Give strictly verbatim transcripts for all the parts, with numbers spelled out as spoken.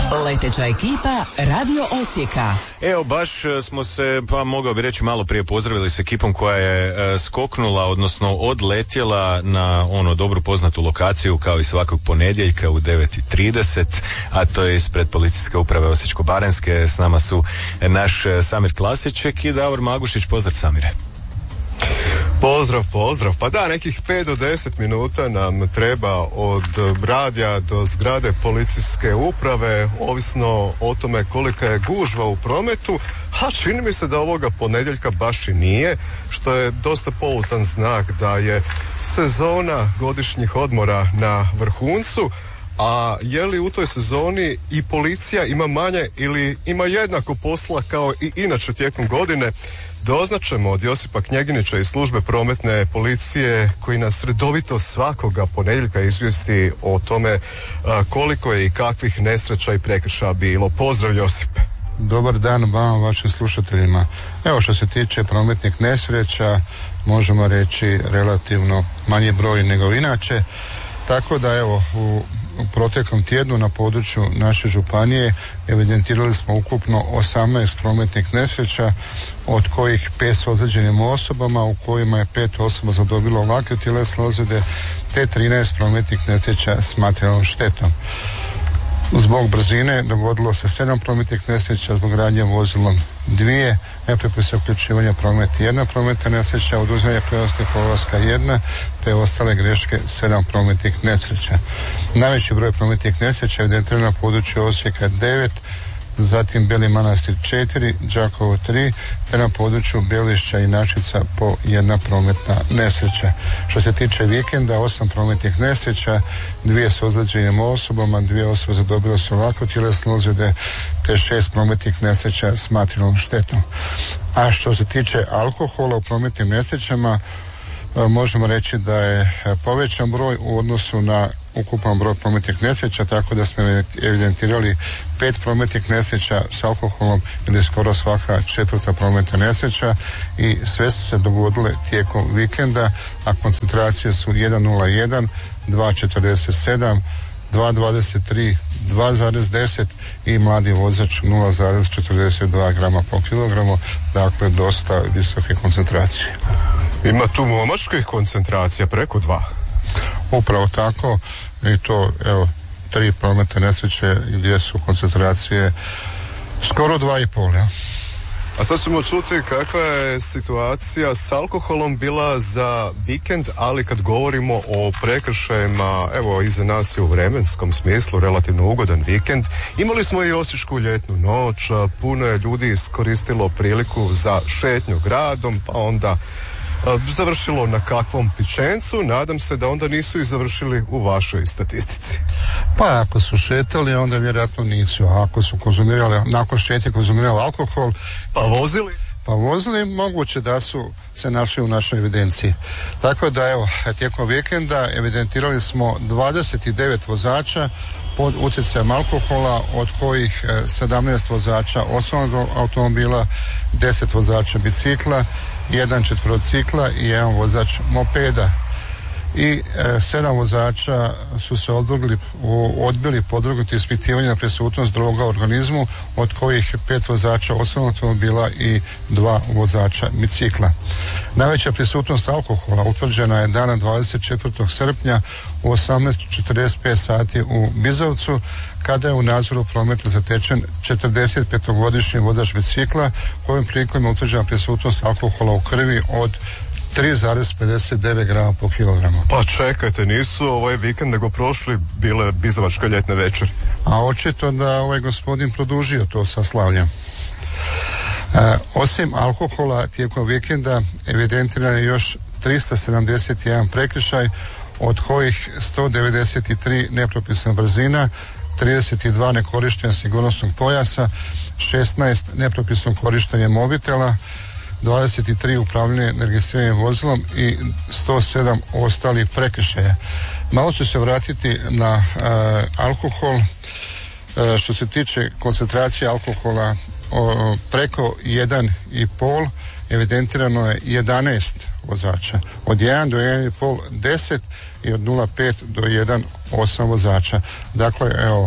Leteća ekipa Radio Osijeka. Evo, baš smo se, pa mogao bi reći, malo prije pozdravili s ekipom koja je e, skoknula, odnosno odletjela na ono dobru poznatu lokaciju kao i svakog ponedjeljka u devet i trideset, a to je ispred Policijske uprave Osječko-baranjske. S nama su naš Samir Klasiček i Davor Magušić. Pozdrav, Samire. Pozdrav, pozdrav. Pa da, nekih pet do deset minuta nam treba od radija do zgrade policijske uprave, ovisno o tome kolika je gužva u prometu, a čini mi se da ovoga ponedjeljka baš i nije, što je dosta pouzdan znak da je sezona godišnjih odmora na vrhuncu. A je li u toj sezoni i policija ima manje ili ima jednako posla kao i inače tijekom godine, doznačemo od Josipa Knjeginića iz službe prometne policije, koji nas redovito svakoga ponedjeljka izvijesti o tome a, koliko je i kakvih nesreća i prekršaja bilo. Pozdrav, Josipe. Dobar dan vama, vašim slušateljima. Evo, što se tiče prometnih nesreća, možemo reći relativno manji broj nego inače, tako da evo u U proteklom tjednu na području naše županije evidentirali smo ukupno osamnaest prometnih nesreća, od kojih pet s ozlijeđenim osobama, u kojima je pet osoba zadobilo lake tjelesne ozljede, te trinaest prometnih nesreća s materijalnom štetom. Zbog brzine dogodilo se sedam prometnih nesreća, zbog radnje vozilom dvije, nepropisnog uključivanja promet jedna prometna nesreća, oduzimanja prijenosnih polaska jedna, te ostale greške sedam prometnih nesreća. Najveći broj prometnih nesreća evidentiran na području Osijeka devet, zatim Beli Manastir četiri, Đakovo tri, te na području Belišća i Našica po jedna prometna nesreća. Što se tiče vikenda, osam prometnih nesreća, dvije s ozlijeđenim osobama, dvije osobe zadobile su lako tjelesne ozljede, te šest prometnih nesreća s materijalnom štetom. A što se tiče alkohola u prometnim nesrećama, možemo reći da je povećan broj u odnosu na ukupan broj prometnih nesreća, tako da smo evidentirali pet prometnih nesreća s alkoholom ili skoro svaka četvrta prometna nesreća, i sve su se dogodile tijekom vikenda, a koncentracije su jedan nula jedan, dva četrdeset sedam, dva dvadeset tri, dva zarez deset i mladi vozač nula zarez četrdeset dva grama po kilogramu, dakle dosta visoke koncentracije. Ima tu momačkih koncentracija preko dva. Upravo tako, i to evo tri prometne nesreće gdje su koncentracije skoro dva i pol, ja. A sad ćemo čuti kakva je situacija s alkoholom bila za vikend, ali kad govorimo o prekršajima, evo iza nas je u vremenskom smislu relativno ugodan vikend. Imali smo i osječku ljetnu noć, puno je ljudi iskoristilo priliku za šetnju gradom, pa onda završilo na kakvom pićencu. Nadam se da onda nisu i završili u vašoj statistici. Pa ako su šetali, onda vjerojatno nisu. A ako su konzumirali, nakon šetnje konzumirali alkohol, pa vozili? Pa vozili, moguće da su se našli u našoj evidenciji. Tako da evo, tijekom vikenda evidentirali smo dvadeset devet vozača pod utjecajem alkohola, od kojih sedamnaest vozača osobnog automobila, deset vozača bicikla, jedan četverocikla i jedan vozač mopeda. I e, sedam vozača su se odbili, odbili podvrgnuti ispitivanje na prisutnost droga u organizmu, od kojih pet vozača osobnog automobila i dva vozača bicikla. Najveća prisutnost alkohola utvrđena je dana dvadeset četvrtog srpnja u osamnaest četrdeset pet sati u Bizovcu, kada je u nadzoru prometa zatečen četrdesetpetogodišnji vozač bicikla, kojim prilikom je utvrđena prisutnost alkohola u krvi od tri zarez pedeset devet grama po kilogramu. Pa čekajte, nisu ovaj vikend nego prošli bile bizovačke ljetne večeri? A očito da ovaj gospodin produžio to sa slavljem. E, osim alkohola tijekom vikenda evidentiran je još trista sedamdeset jedan prekršaj, od kojih sto devedeset tri nepropisna brzina, trideset dva nekorištenja sigurnosnog pojasa, šesnaest nepropisnog korištenja mobitela, dvadeset tri upravljanje neregistriranim vozilom i sto sedam ostalih prekršaja. Malo ću se vratiti na uh, alkohol. Uh, što se tiče koncentracije alkohola o, preko jedan i pol evidentirano je jedanaest vozača. Od jedan do jedan i pol deset i od nula pet do jedan osam vozača. Dakle, evo,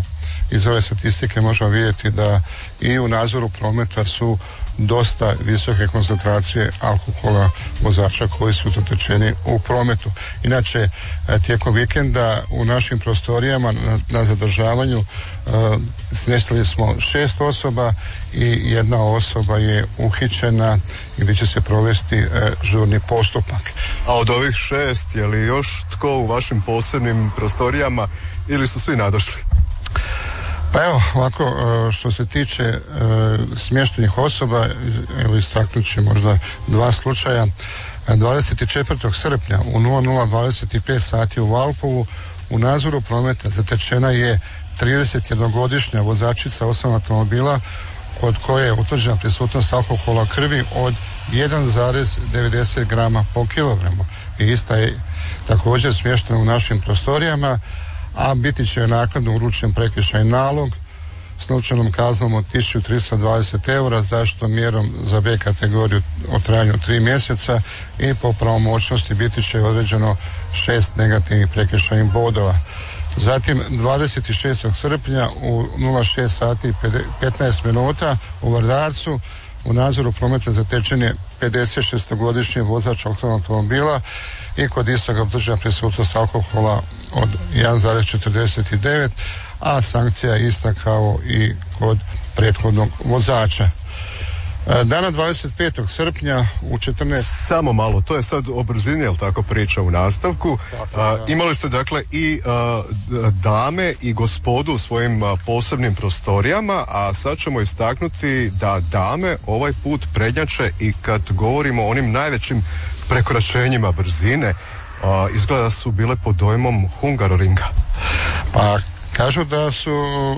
iz ove statistike možemo vidjeti da i u nadzoru prometa su dosta visoke koncentracije alkohola vozača koji su zatečeni u prometu. Inače, tijekom vikenda u našim prostorijama na, na zadržavanju e, smjestili smo šest osoba i jedna osoba je uhićena gdje će se provesti e, žurni postupak. A od ovih šest, je li još tko u vašim posebnim prostorijama ili su svi nadošli? Pa evo, ovako, što se tiče e, smještenih osoba, evo istaknut ću možda dva slučaja. dvadeset četvrtog srpnja u nula nula dvadeset pet sati u Valpovu u nadzoru prometa zatečena je tridesetjednogodišnja vozačica osobnog automobila kod koje je utvrđena prisutnost alkohola krvi od jedan zarez devedeset grama po kilogramu. I ista je također smještena u našim prostorijama, a biti će naknadno uručen prekršajni nalog s novčanom kaznom od tisuću tristo dvadeset eura, zaštitnom mjerom za B kategoriju o trajanju tri mjeseca i po pravomoćnosti biti će određeno šest negativnih prekršajnih bodova. Zatim dvadeset šestog srpnja u nula šest sati i petnaest minuta u Vardarcu u nadzoru prometa zatečen je pedeset šestogodišnji vozač osobnog automobila i kod istoga utvrđena prisutnost alkohola od jedan zarez četrdeset devet, a sankcija je ista kao i kod prethodnog vozača. Dana dvadeset petog srpnja u četrnaest... Samo malo, to je sad o brzini, jel tako, priča u nastavku. Tako, a, imali ste dakle i a, dame i gospodu u svojim a, posebnim prostorijama, a sad ćemo istaknuti da dame ovaj put prednjače i kad govorimo o onim najvećim prekoračenjima brzine, a, izgleda da su bile pod dojmom Hungaroringa. Pa kažu da su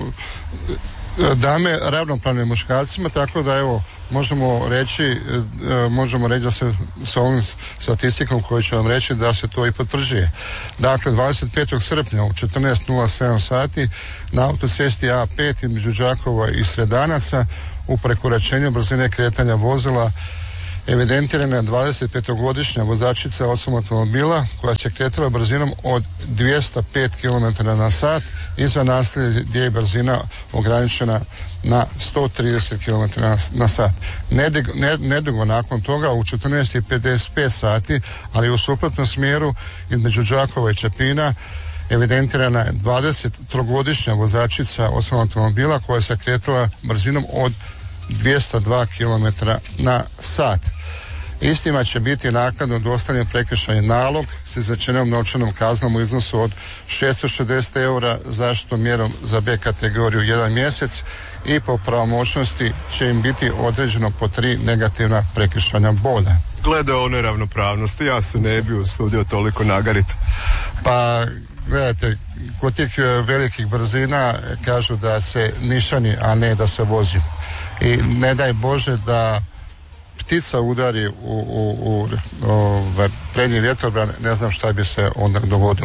dame ravnopravne muškarcima, tako da evo možemo reći možemo reći da se sa ovim statistikom koju ću vam reći da se to i potvrđuje. Dakle, dvadeset petog srpnja u četrnaest nula sedam sati na autocesti A pet između Đakova i Sredanaca u prekoračenju brzine kretanja vozila evidentirana je dvadesetpetogodišnja vozačica osobnog automobila koja se kretala brzinom od dvjesto pet kilometara na sat izvan naselja gdje je brzina ograničena na sto trideset kilometara na sat. Nedugo nakon toga u četrnaest i pedeset pet sati, ali u suprotnom smjeru između Đakova i Čepina evidentirana je dvadesettrogodišnja vozačica osobnog automobila koja se kretala brzinom od dvjesto dva kilometra na sat. Istima će biti naknadno dostavljen prekršajni nalog s izrečenom novčanom kaznom u iznosu od šesto šezdeset eura, zaštitnom mjerom za B kategoriju jedan mjesec i po pravomoćnosti će im biti određeno po tri negativna prekršajna boda. Glede o neravnopravnosti, ja se ne bi usudio toliko nagariti. Pa gledajte, kod tih velikih brzina kažu da se nišani, a ne da se vozi. I ne daj Bože da ptica udari u, u, u, u prednji vjetrobran, ne znam šta bi se onda dogodilo.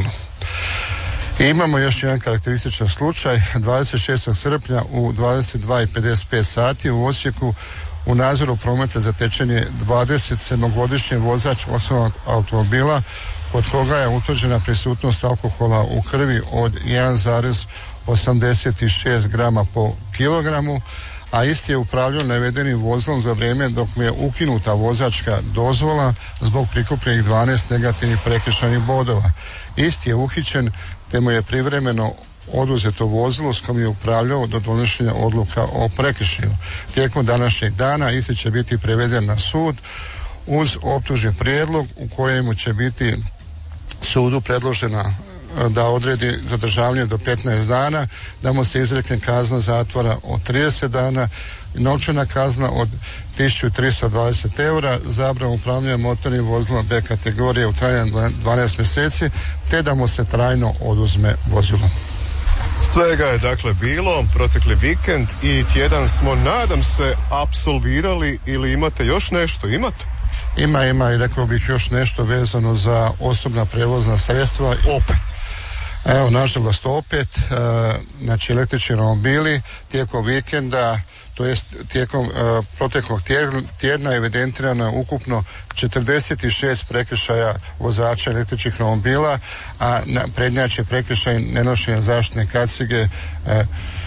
I imamo još jedan karakterističan slučaj. dvadeset šestog srpnja u dvadeset dva i pedeset pet sati u Osijeku u nadzoru prometa zatečen je dvadesetsedmogodišnji vozač osobnog automobila kod koga je utvrđena prisutnost alkohola u krvi od jedan zarez osamdeset šest grama po kilogramu, a isti je upravljao navedenim vozilom za vrijeme dok mu je ukinuta vozačka dozvola zbog prikupljenih dvanaest negativnih prekršajnih bodova. Isti je uhićen te mu je privremeno oduzeto vozilo s kojim je upravljao do donošenja odluka o prekršaju. Tijekom današnjeg dana isti će biti preveden na sud uz optužni prijedlog u kojemu će biti sudu predložena da odredi zadržavanje do petnaest dana, da mu se izrekne kazna zatvora od trideset dana, novčana kazna od tisuću tristo dvadeset eura, zabrana upravljanja motornim vozilom B kategorije u trajanju dvanaest mjeseci, te da mu se trajno oduzme vozilo. Svega je dakle bilo, protekli vikend i tjedan smo, nadam se, apsolvirali. Ili imate još nešto? Imate? Ima, ima i rekao bih još nešto vezano za osobna prevozna sredstva. Opet? Evo, nažalost opet, e, znači električni romobili tijekom vikenda, to jest tijekom e, proteklog tjedna evidentirano ukupno četrdeset šest prekršaja vozača električnih romobila, a na prednjači prekršaj nenošenja zaštitne kacige e,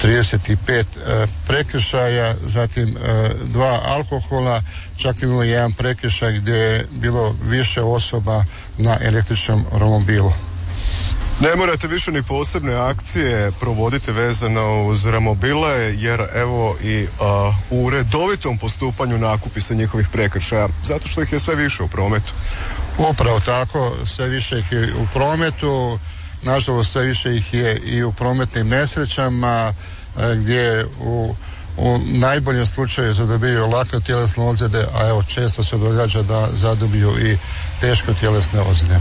trideset pet e, prekršaja, zatim e, dva alkohola, čak imamo jedan prekršaj gdje je bilo više osoba na električnom romobilu. Ne morate više ni posebne akcije provoditi vezano uz romobile, jer evo i a, u redovitom postupanju nakupi se njihovih prekršaja, zato što ih je sve više u prometu. Upravo tako, sve više ih je u prometu, nažalost sve više ih je i u prometnim nesrećama, gdje u, u najboljem slučaju zadobiju lake tjelesne ozljede, a evo često se događa da zadobiju i teško tjelesne ozljede.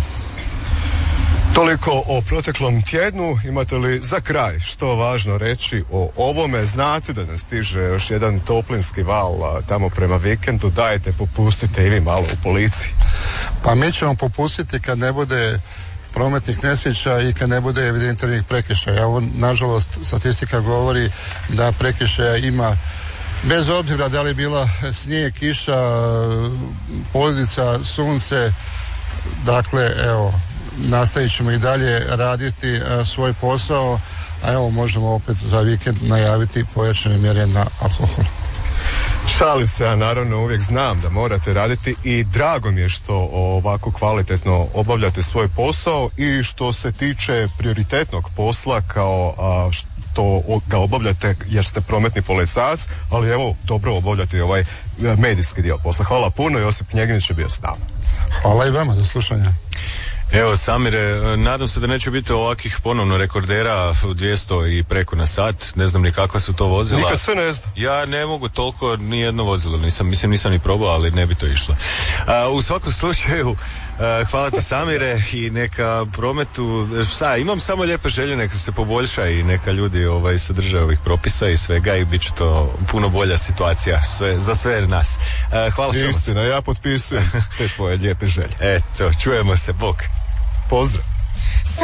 Toliko o proteklom tjednu. Imate li za kraj što važno reći o ovome? Znate da nas stiže još jedan toplinski val tamo prema vikendu. Dajte, popustite i vi malo u policiji. Pa mi ćemo popustiti kad ne bude prometnih nesreća i kad ne bude evidentiranih prekršaja. Ovo, nažalost, statistika govori da prekršaja ima bez obzira da li bila snijeg, kiša, poledica, sunce. Dakle, evo, nastavit ćemo i dalje raditi a, svoj posao, a evo možemo opet za vikend najaviti pojačane mjere na alkohol. Šalim se, ja naravno uvijek znam da morate raditi i drago mi je što ovako kvalitetno obavljate svoj posao i što se tiče prioritetnog posla kao a, što ga obavljate jer ste prometni policajac, ali evo dobro obavljate ovaj medijski dio posla. Hvala puno, Josip Knjeginić je bio s nama. Hvala i vama za slušanje. Evo Samire, nadam se da neće biti ovakvih ponovno rekordera dvjesto i preko na sat, ne znam ni kakva su to vozila. Nikad se ne zna. Ja ne mogu toliko, ni jedno vozilo nisam, mislim nisam ni probao, ali ne bi to išlo. A, u svakom slučaju, a, hvala ti Samire i neka prometu, šta, imam samo lijepe želje, neka se poboljša i neka ljudi ovaj, se drže ovih propisa i svega i bit će to puno bolja situacija sve, za sve nas. A, hvala. Istina, ja potpisujem te tvoje lijepe želje. Eto, čujemo se, bok. Pozdrav.